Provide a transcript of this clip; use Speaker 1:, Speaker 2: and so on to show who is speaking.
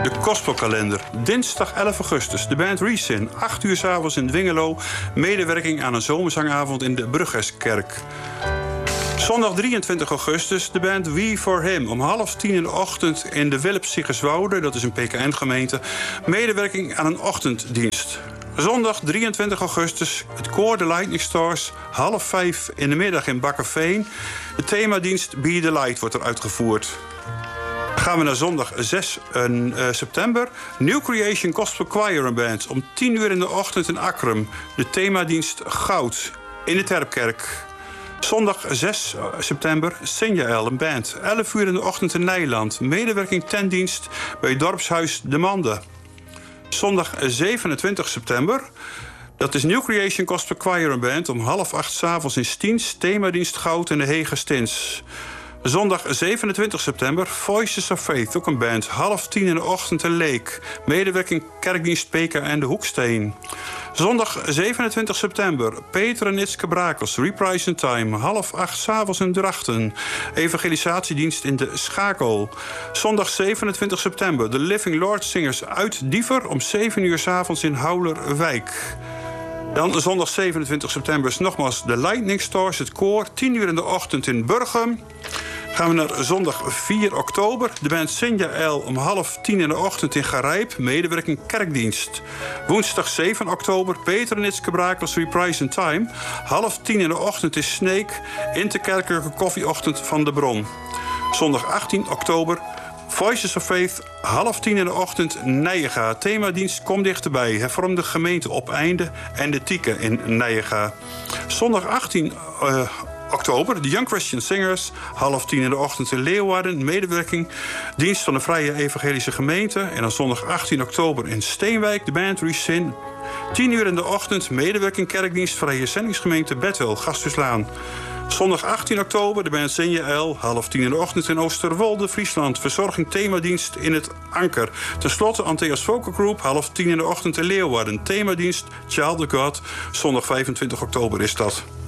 Speaker 1: De gospelkalender. Dinsdag 11 augustus. De band Resin. 8 uur 's avonds in Dwingelo. Medewerking aan een zomerzangavond in de Bruggeskerk. Zondag 23 augustus. De band We For Him. Om 9:30 in de ochtend in de Wilp-Siggerswoude. Dat is een PKN-gemeente. Medewerking aan een ochtenddienst. Zondag 23 augustus. Het koor The Lightning Stars. 4:30 in de middag in Bakkerveen. De themadienst Be The Light wordt er uitgevoerd. Gaan we naar zondag 6 september. New Creation Gospel Choir Band. Om 10 uur in de ochtend in Akrum. De themadienst Goud in de Terpkerk. Zondag 6 september, Sinjael, een band. 11 uur in de ochtend in Nijland. Medewerking tentdienst bij dorpshuis De Mande. Zondag 27 september. Dat is New Creation Gospel Choir Band. Om 7:30 's avonds in Stiens. Themadienst Goud in de Hege Stins. Zondag 27 september, Voices of Faith, ook een band. 9:30 in de ochtend in Leek. Medewerking kerkdienst Peka en de Hoeksteen. Zondag 27 september, Peter en Itske Brakels, Reprise in Time. 7:30 's avonds in Drachten. Evangelisatiedienst in de Schakel. Zondag 27 september, de Living Lord Singers uit Diever. Om 7 uur 's avonds in Houlerwijk. Dan zondag 27 september is nogmaals de Lightning Stars, het koor. 10 uur in de ochtend in Burgum. Gaan we naar zondag 4 oktober. De band Sinjael om 9:30 in de ochtend in Garijp. Medewerking kerkdienst. Woensdag 7 oktober. Peter en Itske Brakels, Reprise in Time. 9:30 in de ochtend in Sneek. Interkerkelijke koffieochtend van de Bron. Zondag 18 oktober. Voices of Faith, 9:30 in de ochtend, Nijega. Themadienst Kom Dichterbij. Hervormde gemeente Opeinde en de Tieke in Nijega. Zondag 18 oktober, de Young Christian Singers. 9:30 in de ochtend in Leeuwarden. Medewerking, dienst van de Vrije Evangelische Gemeente. En dan zondag 18 oktober in Steenwijk, de band Resin. 10 uur in de ochtend, medewerking kerkdienst Vrije Zendingsgemeente Bethel, Gasthuislaan. Zondag 18 oktober, de band Sinjael. 9:30 in de ochtend in Oosterwolde, Friesland. Verzorging themadienst in het Anker. Ten slotte Antheas Vocal Group. 9:30 in de ochtend in Leeuwarden. Themadienst Child of God. Zondag 25 oktober is dat.